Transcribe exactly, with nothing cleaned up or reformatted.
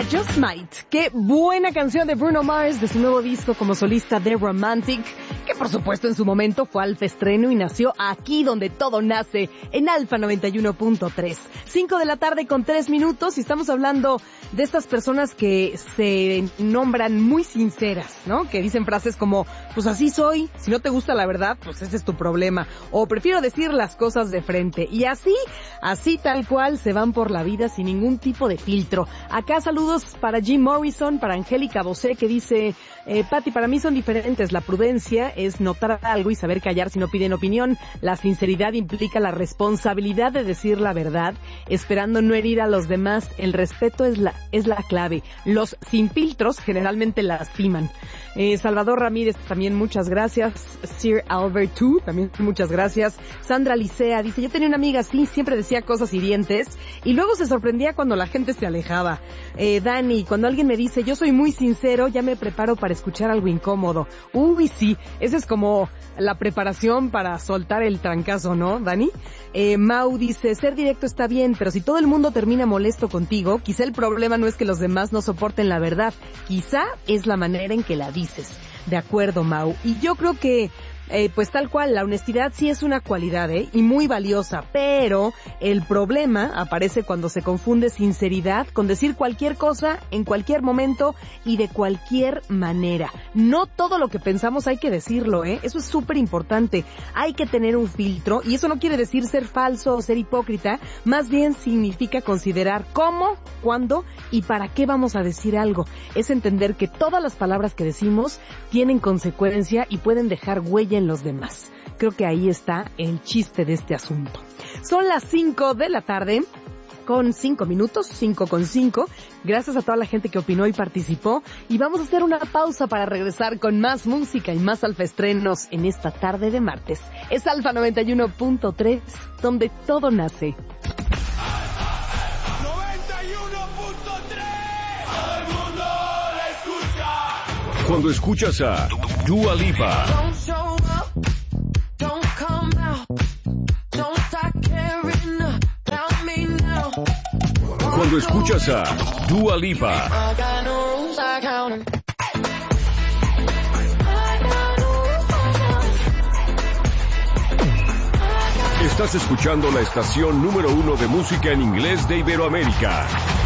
Just Might. Qué buena canción de Bruno Mars de su nuevo disco como solista The Romantic, que por supuesto en su momento fue alfa estreno y nació aquí donde todo nace, en Alfa noventa y uno punto tres. Cinco de la tarde con tres minutos y estamos hablando de estas personas que se nombran muy sinceras, ¿no? Que dicen frases como, pues así soy, si no te gusta la verdad, pues ese es tu problema. O prefiero decir las cosas de frente. Y así, así tal cual se van por la vida sin ningún tipo de filtro. Acá saludos para Jim Morrison, para Angélica Bosé, que dice, eh, Patti, para mí son diferentes. La prudencia es notar algo y saber callar si no piden opinión. La sinceridad implica la responsabilidad de decir la verdad, esperando no herir a los demás. El respeto es la, es la clave. Los sin filtros generalmente lastiman. Eh, Salvador Ramírez, también muchas gracias. Sir Albert two, también muchas gracias. Sandra Licea dice, yo tenía una amiga así, siempre decía cosas hirientes y luego se sorprendía cuando la gente se alejaba. Eh, Dani, cuando alguien me dice, yo soy muy sincero, ya me preparo para escuchar algo incómodo. Uy, sí, esa es como la preparación para soltar el trancazo, ¿no, Dani? Eh, Mau dice, ser directo está bien, pero si todo el mundo termina molesto contigo, quizá el problema no es que los demás no soporten la verdad, quizá es la manera en que la dices. De acuerdo, Mau. Y yo creo que Eh, pues tal cual, la honestidad sí es una cualidad, ¿eh? Y muy valiosa, pero el problema aparece cuando se confunde sinceridad con decir cualquier cosa en cualquier momento y de cualquier manera. No todo lo que pensamos hay que decirlo, ¿eh? Eso es súper importante. Hay que tener un filtro y eso no quiere decir ser falso o ser hipócrita, más bien significa considerar cómo, cuándo y para qué vamos a decir algo. Es entender que todas las palabras que decimos tienen consecuencia y pueden dejar huella en los demás. Creo que ahí está el chiste de este asunto. Son las cinco de la tarde con cinco minutos, cinco con cinco. Gracias a toda la gente que opinó y participó. Y vamos a hacer una pausa para regresar con más música y más alfa estrenos en esta tarde de martes. Es Alfa noventa y uno punto tres, donde todo nace. noventa y uno punto tres. Todo el mundo la escucha. Cuando escuchas a Dua Lipa, cuando escuchas a Dua Lipa, estás escuchando la estación número uno de música en inglés de Iberoamérica,